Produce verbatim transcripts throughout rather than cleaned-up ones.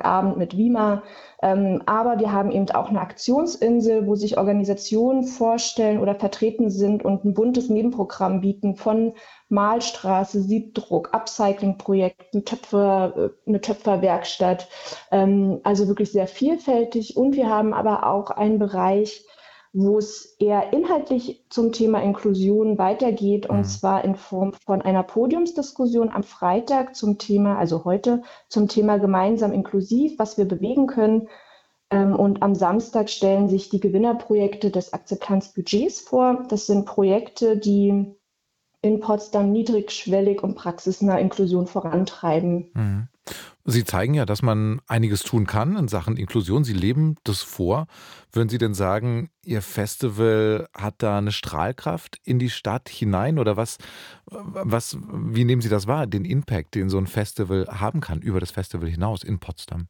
Samstagabend mit Wima. Ähm, aber wir haben eben auch eine Aktionsinsel, wo sich Organisationen vorstellen oder vertreten sind und ein buntes Nebenprogramm bieten von Malstraße, Siebdruck, Upcycling-Projekten, Töpfer, äh, eine Töpferwerkstatt. Ähm, also wirklich sehr vielfältig. Und wir haben aber auch einen Bereich, wo es eher inhaltlich zum Thema Inklusion weitergeht, und Mhm. zwar in Form von einer Podiumsdiskussion am Freitag zum Thema, also heute, zum Thema gemeinsam inklusiv, was wir bewegen können. Ähm, Und am Samstag stellen sich die Gewinnerprojekte des Akzeptanzbudgets vor. Das sind Projekte, die in Potsdam niedrigschwellig und praxisnah Inklusion vorantreiben. Mhm. Sie zeigen ja, dass man einiges tun kann in Sachen Inklusion. Sie leben das vor. Würden Sie denn sagen, Ihr Festival hat da eine Strahlkraft in die Stadt hinein? Oder was, was, wie nehmen Sie das wahr, den Impact, den so ein Festival haben kann über das Festival hinaus in Potsdam?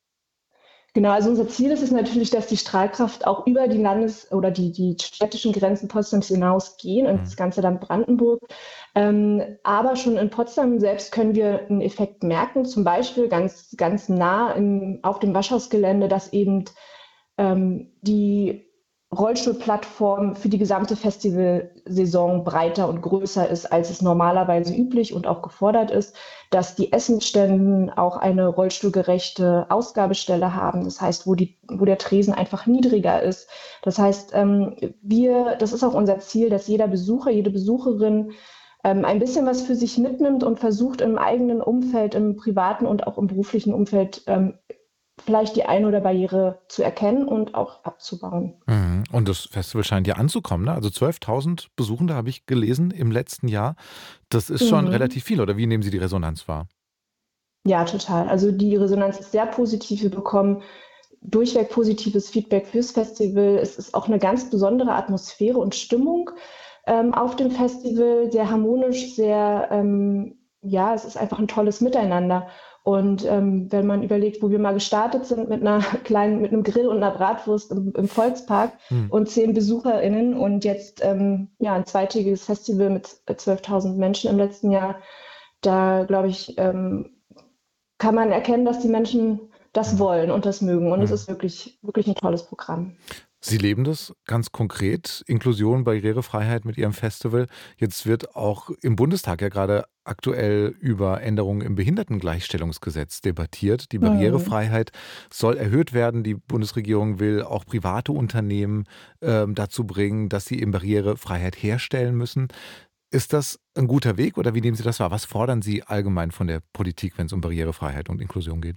Genau, also unser Ziel ist es natürlich, dass die Strahlkraft auch über die Landes- oder die, die städtischen Grenzen Potsdams hinausgehen, ins Mhm. ganze Land Brandenburg. Ähm, aber schon in Potsdam selbst können wir einen Effekt merken, zum Beispiel ganz, ganz nah im, auf dem Waschhausgelände, dass eben ähm, die Rollstuhlplattform für die gesamte Festivalsaison breiter und größer ist, als es normalerweise üblich und auch gefordert ist, dass die Essensständen auch eine rollstuhlgerechte Ausgabestelle haben. Das heißt, wo die, wo der Tresen einfach niedriger ist. Das heißt, ähm, wir, das ist auch unser Ziel, dass jeder Besucher, jede Besucherin ähm, ein bisschen was für sich mitnimmt und versucht im eigenen Umfeld, im privaten und auch im beruflichen Umfeld ähm, vielleicht die eine oder Barriere zu erkennen und auch abzubauen. Mhm. Und das Festival scheint ja anzukommen, ne? Also zwölftausend Besuchende habe ich gelesen im letzten Jahr. Das ist schon Mhm. relativ viel, oder wie nehmen Sie die Resonanz wahr? Ja, total. Also die Resonanz ist sehr positiv. Wir bekommen durchweg positives Feedback fürs Festival. Es ist auch eine ganz besondere Atmosphäre und Stimmung ähm, auf dem Festival, sehr harmonisch, sehr, ähm, ja, es ist einfach ein tolles Miteinander. Und ähm, wenn man überlegt, wo wir mal gestartet sind mit einer kleinen, mit einem Grill und einer Bratwurst im, im Volkspark Mhm. und zehn BesucherInnen und jetzt ähm, ja, ein zweitägiges Festival mit zwölftausend Menschen im letzten Jahr, da glaube ich, ähm, kann man erkennen, dass die Menschen das Mhm. wollen und das mögen. Und es Mhm. ist wirklich, wirklich ein tolles Programm. Sie leben das ganz konkret, Inklusion, Barrierefreiheit mit Ihrem Festival. Jetzt wird auch im Bundestag ja gerade aktuell über Änderungen im Behindertengleichstellungsgesetz debattiert. Die Mhm. Barrierefreiheit soll erhöht werden. Die Bundesregierung will auch private Unternehmen ähm, dazu bringen, dass sie eben Barrierefreiheit herstellen müssen. Ist das ein guter Weg oder wie nehmen Sie das wahr? Was fordern Sie allgemein von der Politik, wenn es um Barrierefreiheit und Inklusion geht?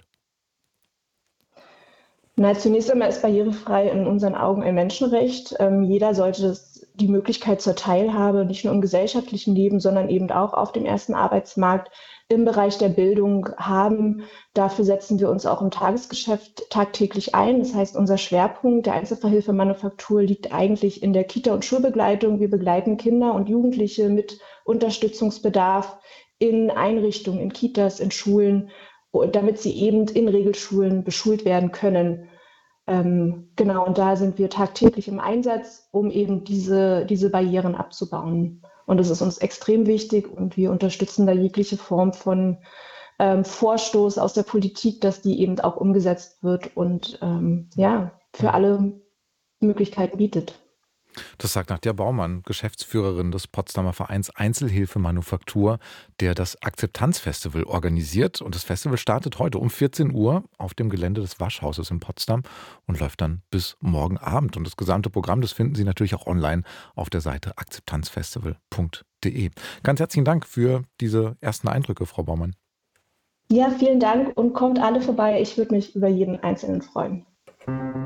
Na, zunächst einmal ist barrierefrei in unseren Augen ein Menschenrecht. Ähm, jeder sollte das, die Möglichkeit zur Teilhabe nicht nur im gesellschaftlichen Leben, sondern eben auch auf dem ersten Arbeitsmarkt im Bereich der Bildung haben. Dafür setzen wir uns auch im Tagesgeschäft tagtäglich ein. Das heißt, unser Schwerpunkt der Einzelfallhilfe-Manufaktur liegt eigentlich in der Kita- und Schulbegleitung. Wir begleiten Kinder und Jugendliche mit Unterstützungsbedarf in Einrichtungen, in Kitas, in Schulen, damit sie eben in Regelschulen beschult werden können. Ähm, genau, und da sind wir tagtäglich im Einsatz, um eben diese, diese Barrieren abzubauen. Und das ist uns extrem wichtig und wir unterstützen da jegliche Form von ähm, Vorstoß aus der Politik, dass die eben auch umgesetzt wird und ähm, ja, für Mhm. alle Möglichkeiten bietet. Das sagt Nadja Baumann, Geschäftsführerin des Potsdamer Vereins Einzelhilfe Manufaktur, der das Akzeptanzfestival organisiert. Und das Festival startet heute um vierzehn Uhr auf dem Gelände des Waschhauses in Potsdam und läuft dann bis morgen Abend. Und das gesamte Programm, das finden Sie natürlich auch online auf der Seite akzeptanzfestival punkt de. Ganz herzlichen Dank für diese ersten Eindrücke, Frau Baumann. Ja, vielen Dank und kommt alle vorbei. Ich würde mich über jeden Einzelnen freuen.